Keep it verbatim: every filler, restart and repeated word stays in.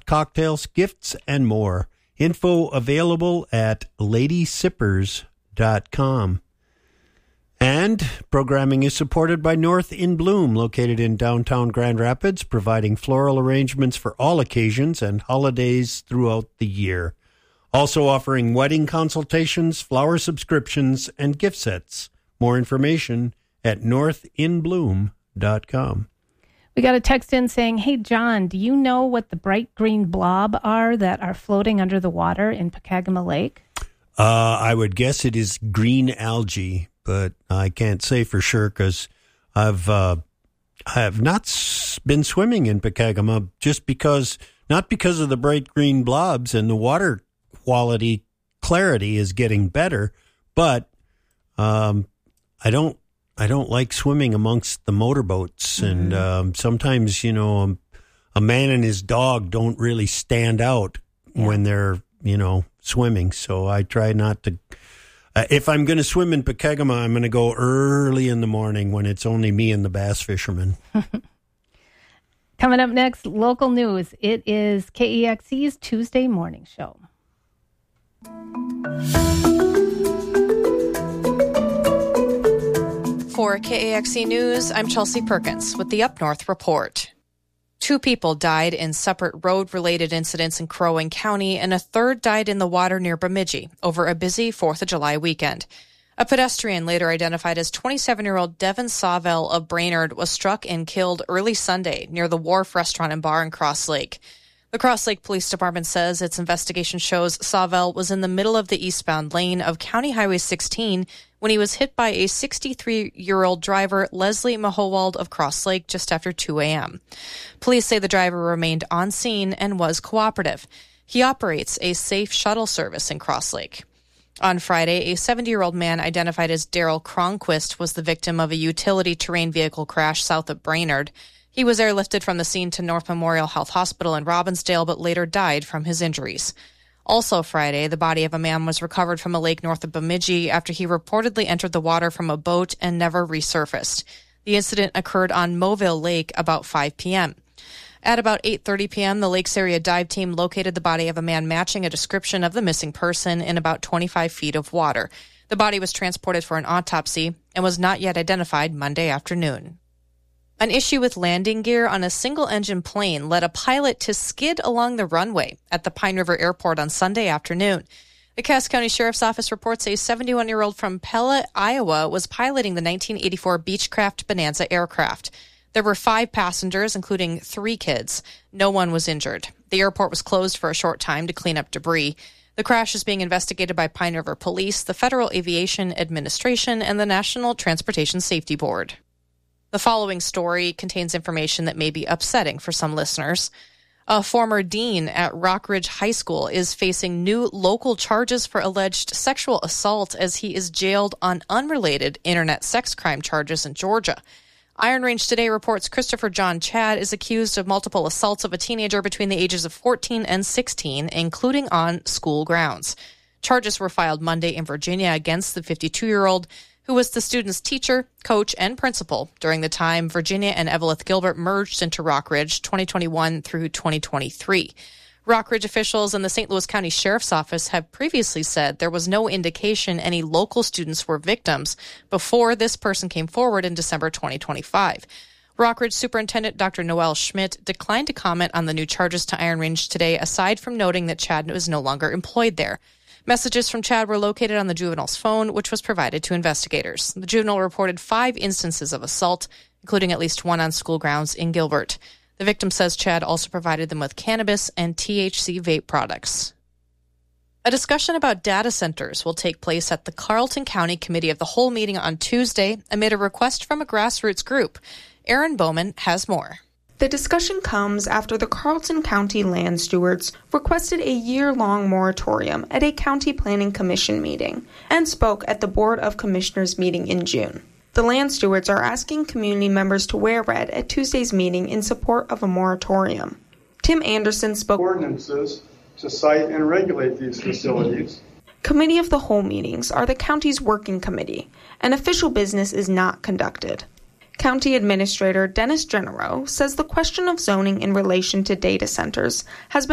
hot cocktails, gifts, and more. Info available at lady sippers dot com. And programming is supported by North in Bloom, located in downtown Grand Rapids, providing floral arrangements for all occasions and holidays throughout the year. Also offering wedding consultations, flower subscriptions, and gift sets. More information at north in bloom dot com. We got a text in saying, hey, John, do you know what the bright green blob are that are floating under the water in Pekagama Lake? Uh, I would guess it is green algae, but I can't say for sure because I've uh, I have not s- been swimming in Pekagama just because, not because of the bright green blobs and the water quality, clarity is getting better, but um, I don't I don't like swimming amongst the motorboats, mm-hmm. and um, sometimes, you know, um, a man and his dog don't really stand out yeah. when they're, you know, swimming. So I try not to. Uh, if I'm going to swim in Pekagama, I'm going to go early in the morning when it's only me and the bass fishermen. Coming up next, local news. It is K E X E's Tuesday Morning Show. For K A X E News, I'm Chelsea Perkins with the Up North Report. Two people died in separate road-related incidents in Crow Wing County, and a third died in the water near Bemidji over a busy fourth of July weekend. A pedestrian later identified as twenty-seven-year-old Devin Sawvell of Brainerd was struck and killed early Sunday near the Wharf Restaurant and Bar in Cross Lake. The Cross Lake Police Department says its investigation shows Sawvell was in the middle of the eastbound lane of County Highway sixteen when he was hit by a sixty-three-year-old driver, Leslie Mahowald of Cross Lake, just after two a.m. Police say the driver remained on scene and was cooperative. He operates a safe shuttle service in Cross Lake. On Friday, a seventy-year-old man identified as Daryl Cronquist was the victim of a utility terrain vehicle crash south of Brainerd. He was airlifted from the scene to North Memorial Health Hospital in Robbinsdale, but later died from his injuries. Also Friday, the body of a man was recovered from a lake north of Bemidji after he reportedly entered the water from a boat and never resurfaced. The incident occurred on Mobile Lake about five p.m. At about eight thirty p.m., the Lakes Area Dive Team located the body of a man matching a description of the missing person in about twenty-five feet of water. The body was transported for an autopsy and was not yet identified Monday afternoon. An issue with landing gear on a single-engine plane led a pilot to skid along the runway at the Pine River Airport on Sunday afternoon. The Cass County Sheriff's Office reports a seventy-one-year-old from Pella, Iowa, was piloting the nineteen eighty-four Beechcraft Bonanza aircraft. There were five passengers, including three kids. No one was injured. The airport was closed for a short time to clean up debris. The crash is being investigated by Pine River Police, the Federal Aviation Administration, and the National Transportation Safety Board. The following story contains information that may be upsetting for some listeners. A former dean at Rockridge High School is facing new local charges for alleged sexual assault as he is jailed on unrelated internet sex crime charges in Georgia. Iron Range Today reports Christopher John Chad is accused of multiple assaults of a teenager between the ages of fourteen and sixteen, including on school grounds. Charges were filed Monday in Virginia against the fifty-two-year-old, who was the student's teacher, coach, and principal during the time Virginia and Evelyn Gilbert merged into Rockridge twenty twenty-one through twenty twenty-three. Rockridge officials and the Saint Louis County Sheriff's Office have previously said there was no indication any local students were victims before this person came forward in December twenty twenty-five. Rockridge Superintendent Doctor Noel Schmidt declined to comment on the new charges to Iron Range Today, aside from noting that Chad was no longer employed there. Messages from Chad were located on the juvenile's phone, which was provided to investigators. The juvenile reported five instances of assault, including at least one on school grounds in Gilbert. The victim says Chad also provided them with cannabis and T H C vape products. A discussion about data centers will take place at the Carleton County Committee of the Whole meeting on Tuesday amid a request from a grassroots group. Aaron Bowman has more. The discussion comes after the Carleton County Land Stewards requested a year-long moratorium at a County Planning Commission meeting and spoke at the Board of Commissioners meeting in June. The Land Stewards are asking community members to wear red at Tuesday's meeting in support of a moratorium. Tim Anderson spoke ordinances to site and regulate these facilities. Committee of the Whole meetings are the county's working committee, and official business is not conducted. County Administrator Dennis Genero says the question of zoning in relation to data centers has been